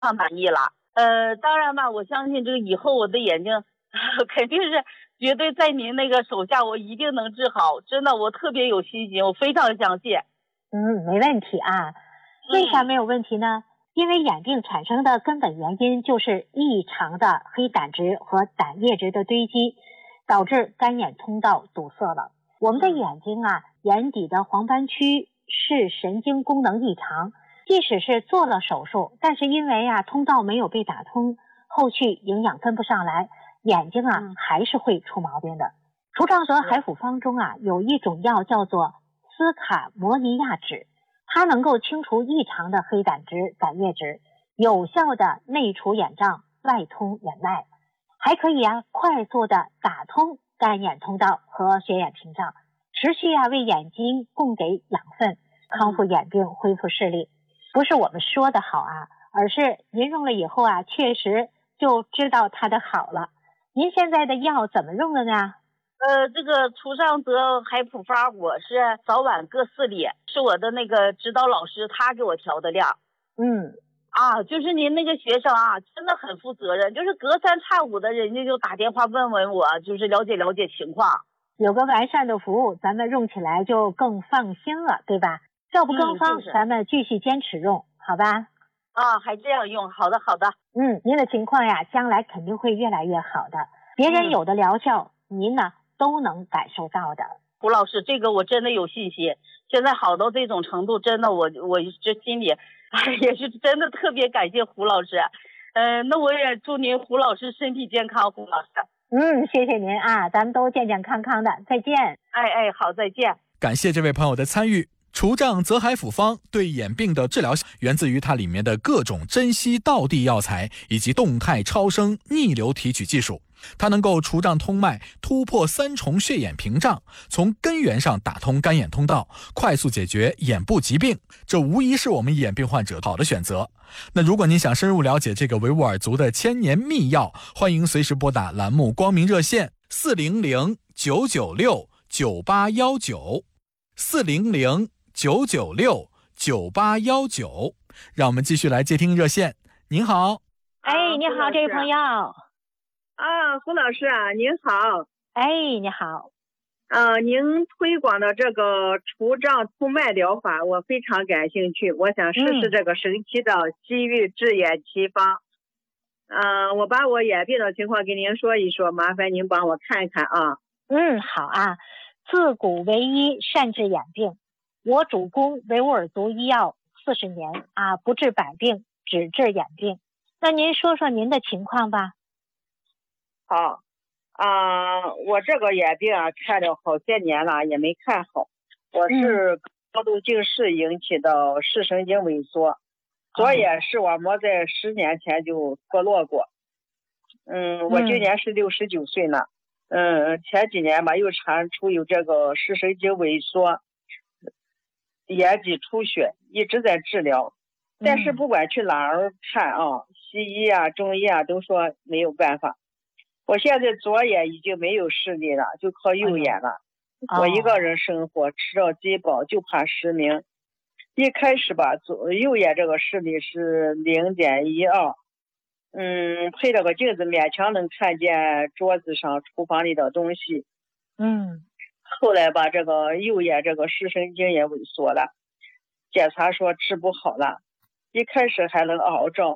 满意了。当然吧，我相信这个以后我的眼睛肯定是绝对在您那个手下，我一定能治好。真的，我特别有信心，我非常相信。 没问题啊。为啥没有问题呢？因为眼病产生的根本原因就是异常的黑胆汁和胆液质的堆积，导致干眼通道堵塞了。我们的眼睛啊，眼底的黄斑区是神经功能异常，即使是做了手术，但是因为通道没有被打通，后续营养分不上来，眼睛还是会出毛病的。除障泽海辅方中有一种药叫做斯卡摩尼亚酯，它能够清除异常的黑胆汁、胆液质，有效的内除眼障，外通眼脉，还可以快速的打通干眼通道和血眼屏障，持续为眼睛供给养分，康复眼病，恢复视力。不是我们说的好而是您用了以后确实就知道它的好了。您现在的药怎么用的呢？ 这个除障泽海普方我是早晚各4粒，是我的那个指导老师他给我调的量。就是您那个学生真的很负责任，就是隔三差五的人家就打电话问问我，就是了解了解情况。 有个完善的服务，咱们用起来就更放心了，对吧？药不更方，咱们继续坚持用，好吧？ 还这样用，好的好的。 您的情况将来肯定会越来越好的，别人有的疗效，您呢都能感受到的。 胡老师，这个我真的有信心，现在好到这种程度，真的我这心里也是真的特别感谢胡老师。那我也祝您胡老师身体健康，胡老师。 谢谢您咱们都健健康康的，再见。 好，再见。 感谢这位朋友的参与。除障泽海辅方对眼病的治疗源自于它里面的各种珍稀道地药材以及动态超声逆流提取技术，它能够除障通脉，突破3重血眼屏障，从根源上打通干眼通道，快速解决眼部疾病，这无疑是我们眼病患者好的选择。那如果您想深入了解这个维吾尔族的千年秘药，欢迎随时拨打栏目光明热线400-996-9819，400-996-9819。让我们继续来接听热线。您好。 你好，这位朋友。 胡老师您好。 你好。 您推广的这个除障通脉疗法我非常感兴趣，我想试试这个神奇的西域治眼奇方。我把我眼病的情况给您说一说，麻烦您帮我看一看好自古为医，善治眼病。我主攻维吾尔族医药40年不治百病，只治眼病。那您说说您的情况吧。 好我这个眼病看了好些年了，也没看好。我是高度近视引起的视神经萎缩，左眼视网膜在10年前就脱落过。我今年是69岁了。前几年吧，又查出有这个视神经萎缩，眼底出血，一直在治疗。但是不管去哪儿看西医中医都说没有办法。我现在左眼已经没有视力了，就靠右眼了。我一个人生活，吃着饥饱，就怕失明。一开始吧，右眼这个视力是0.12，配了个镜子，勉强能看见桌子上厨房里的东西。后来吧，这个右眼这个视神经也萎缩了，检查说治不好了。一开始还能熬着，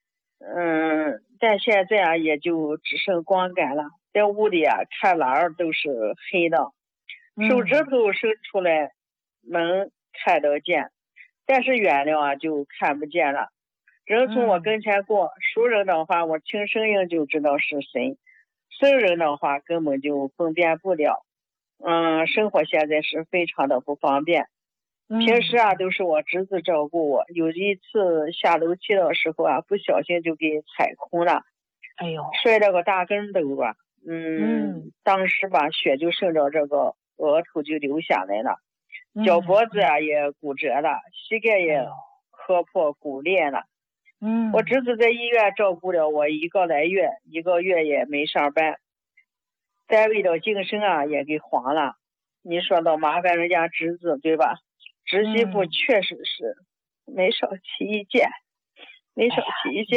但现在也就只剩光感了，在屋里看哪儿都是黑的，手指头伸出来能看得见，但是远了就看不见了。人从我跟前过，熟人的话我听声音就知道是谁，生人的话根本就分辨不了。生活现在是非常的不方便。平时都是我侄子照顾我，有一次下楼梯的时候不小心就给踩空了，摔了个大跟斗当时吧血就顺着这个额头就流下来了，脚脖子也骨折了，膝盖也磕破骨裂了。我侄子在医院照顾了我1个来月，1个月也没上班，单位的晋升也给黄了。你说到麻烦人家侄子对吧？侄媳妇确实是没少起意见。 没生脾气。